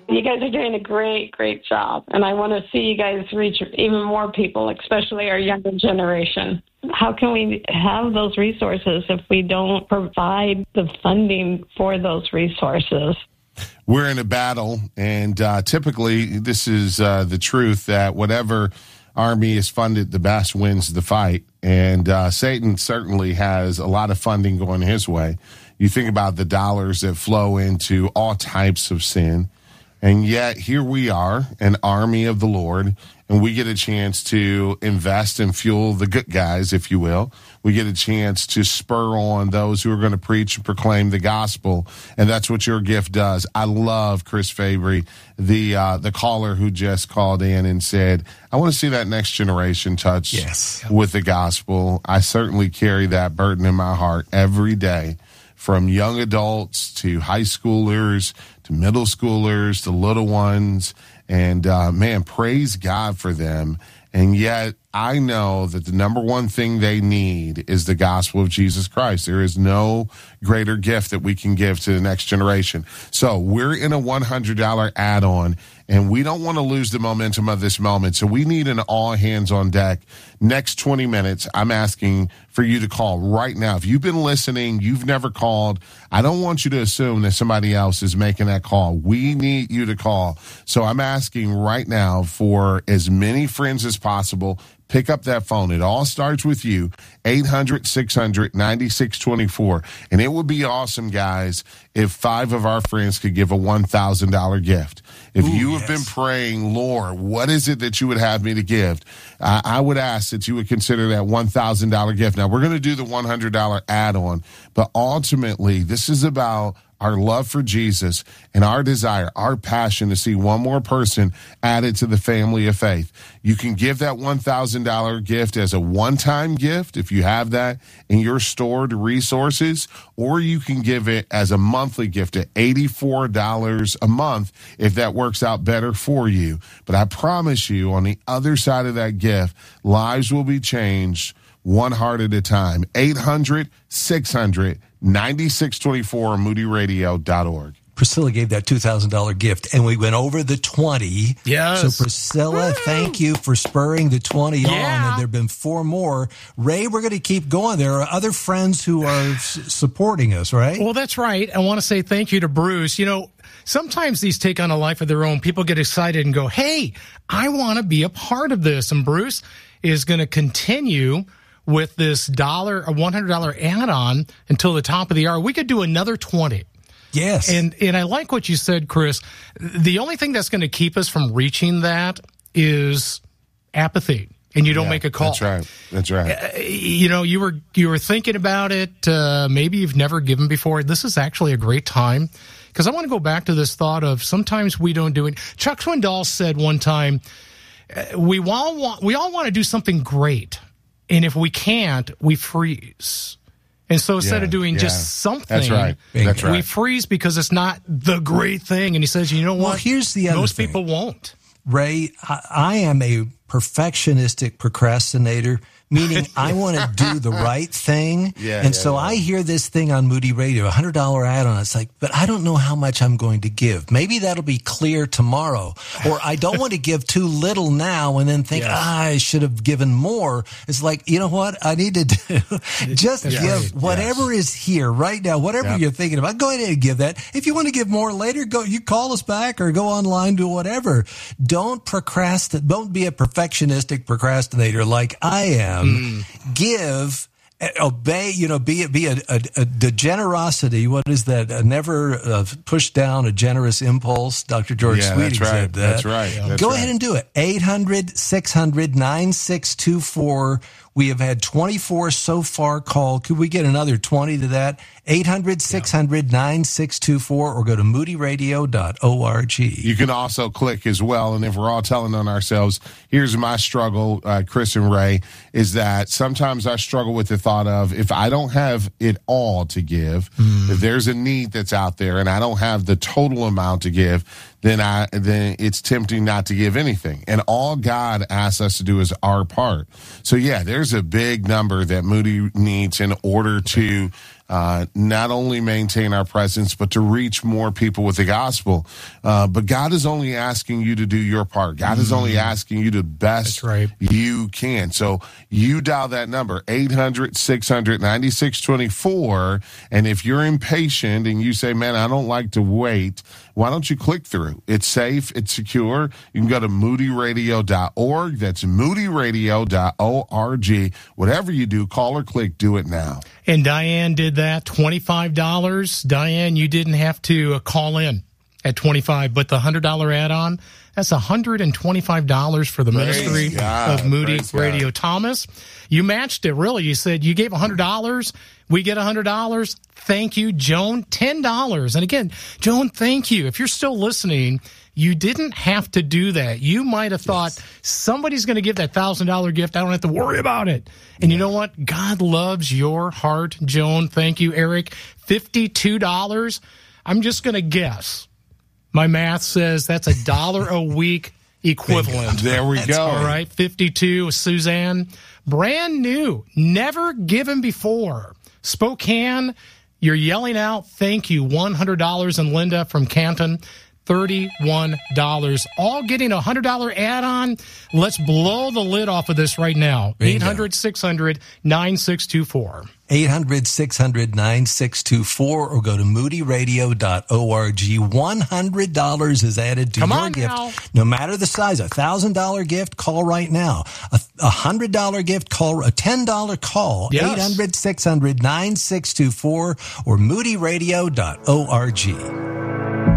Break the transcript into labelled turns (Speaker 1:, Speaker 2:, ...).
Speaker 1: You guys are doing a great, great job. And I want to see you guys reach even more people, especially our younger generation. How can we have those resources if we don't provide the funding for those resources?
Speaker 2: We're in a battle, and typically this is the truth that whatever army is funded the best wins the fight. And Satan certainly has a lot of funding going his way. You think about the dollars that flow into all types of sin. And yet here we are, an army of the Lord, and we get a chance to invest and fuel the good guys, if you will. We get a chance to spur on those who are going to preach and proclaim the gospel, and that's what your gift does. I love Chris Fabry, the caller who just called in and said, I want to see that next generation touched with the gospel. I certainly carry that burden in my heart every day, from young adults to high schoolers to middle schoolers to little ones. And, man, praise God for them. And yet I know that the number one thing they need is the gospel of Jesus Christ. There is no greater gift that we can give to the next generation. So we're in a $100 add-on, and we don't want to lose the momentum of this moment. So we need an all hands on deck. Next 20 minutes, I'm asking for you to call right now. If you've been listening, you've never called, I don't want you to assume that somebody else is making that call. We need you to call. So I'm asking right now for as many friends as possible. Pick up that phone. It all starts with you, 800-600-9624. And it would be awesome, guys, if 5 of our friends could give a $1,000 gift. If you have been praying, Lord, what is it that you would have me to give? I would ask that you would consider that $1,000 gift. Now, we're going to do the $100 add-on, but ultimately, this is about our love for Jesus and our desire, our passion to see one more person added to the family of faith. You can give that $1,000 gift as a one-time gift if you have that in your stored resources, or you can give it as a monthly gift at $84 a month if that works out better for you. But I promise you, on the other side of that gift, lives will be changed one heart at a time. 800-600-9624 moodyradio.org.
Speaker 3: Priscilla gave that $2,000 gift, and we went over the 20.
Speaker 4: Yes.
Speaker 3: So, Priscilla, thank you for spurring the 20 on, and there have been 4 more. Ray, we're going to keep going. There are other friends who are supporting us, right?
Speaker 4: Well, that's right. I want to say thank you to Bruce. You know, sometimes these take on a life of their own. People get excited and go, hey, I want to be a part of this. And Bruce is going to continue with this $100 add-on until the top of the hour. We could do another 20.
Speaker 3: Yes.
Speaker 4: And I like what you said, Chris. The only thing that's going to keep us from reaching that is apathy, and you don't make a call.
Speaker 2: That's right.
Speaker 4: You know, you were thinking about it. Maybe you've never given before. This is actually a great time, because I want to go back to this thought of sometimes we don't do it. Chuck Swindoll said one time, we all want to do something great, and if we can't, we freeze. And so instead of doing just something, we freeze because it's not the great thing. And he says, you know what?
Speaker 3: Well, here's the other
Speaker 4: Most
Speaker 3: thing.
Speaker 4: people won't.
Speaker 3: Ray, I am a perfectionistic procrastinator, meaning I want to do the right thing. I hear this thing on Moody Radio, $100 add-on. It's like, but I don't know how much I'm going to give. Maybe that'll be clear tomorrow. Or I don't want to give too little now and then think, I should have given more. It's like, you know what? I need to do just give whatever is here right now, whatever you're thinking about. Go ahead and give that. If you want to give more later, you call us back or go online, do whatever. Don't procrastinate. Don't be a perfectionistic procrastinator like I am. Give, obey, be a generosity. What is that? Never push down a generous impulse. Dr. George Sweeting said that.
Speaker 2: That's right.
Speaker 3: Go ahead and do it. 800-600-9624. We have had 24 so far called. Could we get another 20 to that? 800-600-9624 or go to moodyradio.org.
Speaker 2: You can also click as well. And if we're all telling on ourselves, here's my struggle, Chris and Ray, is that sometimes I struggle with the thought of if I don't have it all to give, if there's a need that's out there and I don't have the total amount to give, then it's tempting not to give anything. And all God asks us to do is our part. So, there's a big number that Moody needs in order to not only maintain our presence, but to reach more people with the gospel. But God is only asking you to do your part. God is only asking you to best you can. So you dial that number, 800-600-9624. And if you're impatient and you say, man, I don't like to wait, why don't you click through? It's safe. It's secure. You can go to moodyradio.org. That's moodyradio.org. Whatever you do, call or click, do it now.
Speaker 4: And Diane did that, $25. Diane, you didn't have to call in at $25, but the $100 add-on, that's $125 for the ministry of Moody Radio. Thomas, you matched it, really. You said you gave $100. We get $100. Thank you. Joan, $10. And again, Joan, thank you. If you're still listening, you didn't have to do that. You might have thought somebody's going to give that $1,000 gift. I don't have to worry about it. And you know what? God loves your heart. Joan, thank you. Eric, $52. I'm just going to guess. My math says that's $1 a week equivalent.
Speaker 2: There we go.
Speaker 4: All right, 52. Suzanne, brand new, never given before. Spokane, you're yelling out, thank you, $100. And Linda from Canton, $31. All getting a $100 add-on. Let's blow the lid off of this right now. 800-600-9624.
Speaker 3: 800-600-9624 or go to moodyradio.org. $100 is added to your gift.
Speaker 4: Now.
Speaker 3: No matter the size, $1,000 gift, call right now. A $100 gift, call. A $10 call.
Speaker 4: Yes.
Speaker 3: 800-600-9624 or moodyradio.org.